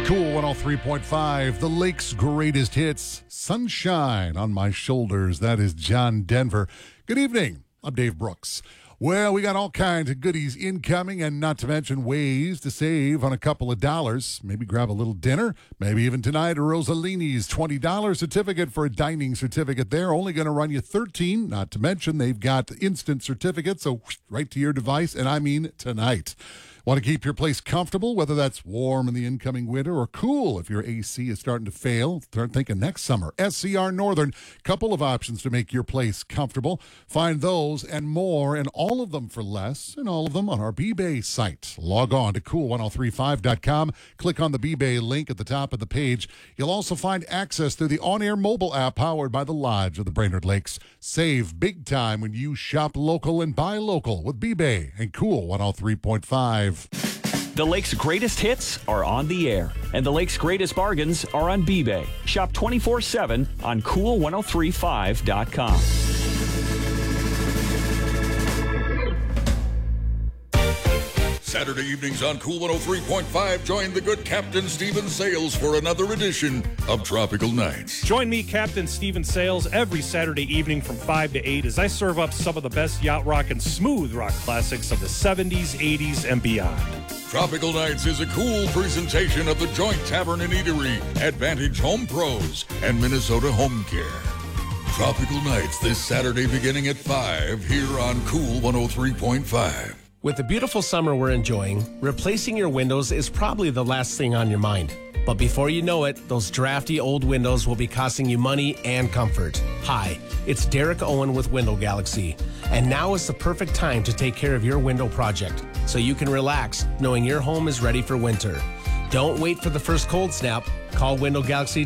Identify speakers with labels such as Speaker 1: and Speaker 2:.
Speaker 1: Cool 103.5, the Lake's greatest hits. Sunshine on my shoulders. That is John Denver. Good evening. I'm Dave Brooks. Well, we got all kinds of goodies incoming, and not to mention ways to save on a couple of dollars. Maybe grab a little dinner. Maybe even tonight, Rossellini's $20 certificate for a dining certificate. They're only going to run you $13. Not to mention they've got instant certificates, so right to your device, and I mean tonight. Want to keep your place comfortable, whether that's warm in the incoming winter or cool if your AC is starting to fail? Start thinking next summer. SCR Northern, couple of options to make your place comfortable. Find those and more, and all of them for less, and all of them on our B-Bay site. Log on to cool1035.com. Click on the B-Bay link at the top of the page. You'll also find access through the on-air mobile app powered by the Lodge of the Brainerd Lakes. Save big time when you shop local and buy local with B-Bay and Cool 103.5.
Speaker 2: The Lake's greatest hits are on the air, and the Lake's greatest bargains are on B-Bay. Shop 24/7 on cool1035.com.
Speaker 3: Saturday evenings on Cool 103.5, join the good Captain Stephen Sales for another edition of Tropical Nights.
Speaker 4: Join me, Captain Stephen Sales, every Saturday evening from 5 to 8 as I serve up some of the best yacht rock and smooth rock classics of the 70s, 80s, and beyond.
Speaker 3: Tropical Nights is a cool presentation of the Joint Tavern and Eatery, Advantage Home Pros, and Minnesota Home Care. Tropical Nights this Saturday beginning at 5 here on Cool 103.5.
Speaker 5: With the beautiful summer we're enjoying, replacing your windows is probably the last thing on your mind. But before you know it, those drafty old windows will be costing you money and comfort. Hi, it's Derek Owen with Window Galaxy. And now is the perfect time to take care of your window project, so you can relax knowing your home is ready for winter. Don't wait for the first cold snap. Call Window Galaxy